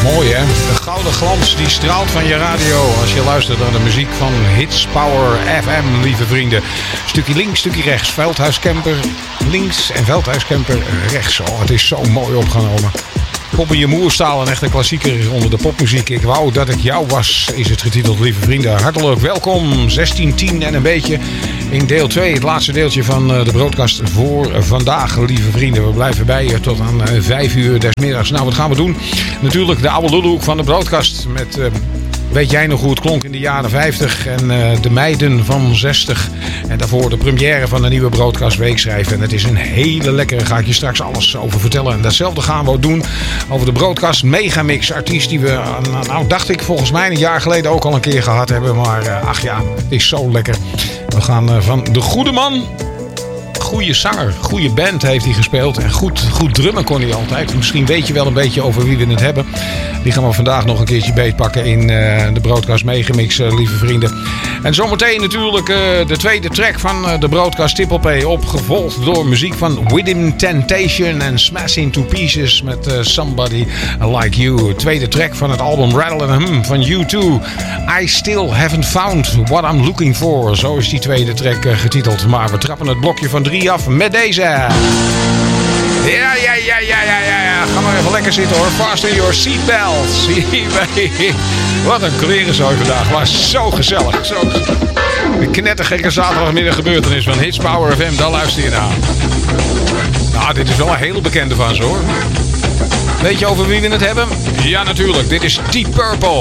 Mooi hè, de gouden glans die straalt van je radio als je luistert naar de muziek van Hits Power FM, lieve vrienden. Stukje links, stukje rechts, Veldhuiscamper links en Veldhuiscamper rechts. Oh, het is zo mooi opgenomen. Pop in je moerstaal, een echte klassieker onder de popmuziek. Ik wou dat ik jou was, is het getiteld, lieve vrienden. Hartelijk welkom, 16:10 en een beetje in deel 2. Het laatste deeltje van de broadcast voor vandaag, lieve vrienden. We blijven bij je tot aan 5 uur des middags. Nou, wat gaan we doen? Natuurlijk de oude lulhoek van de broadcast met... Weet jij nog hoe het klonk in de jaren 50 en de meiden van 60. En daarvoor de première van de nieuwe broadcast Weekschrijven. En het is een hele lekkere, ga ik je straks alles over vertellen. En datzelfde gaan we ook doen over de broadcast Megamix. Artiest die we, nou dacht ik volgens mij een jaar geleden ook al een keer gehad hebben. Maar ach ja, het is zo lekker. We gaan van de goede man... Goede zanger, goede band heeft hij gespeeld. En goed drummen kon hij altijd. Misschien weet je wel een beetje over wie we het hebben. Die gaan we vandaag nog een keertje beetpakken in de broadcast Megamix, lieve vrienden. En zometeen natuurlijk de tweede track van de broadcast Triple P. Opgevolgd door muziek van Within Temptation en Smash Into Pieces met Somebody Like You. Tweede track van het album Rattle and Hum van U2. I Still Haven't Found What I'm Looking For. Zo is die tweede track getiteld. Maar we trappen het blokje van 3 af met deze. Ja. Ga maar even lekker zitten hoor. Fasten your seatbelts. Wat een klerenzooi vandaag. Was zo gezellig. Zo. De knettergekke zaterdagmiddag gebeurtenis van Hits Power FM. Daar luister je naar. Nou, dit is wel een hele bekende van ze hoor. Weet je over wie we het hebben? Ja, natuurlijk. Dit is Deep Purple.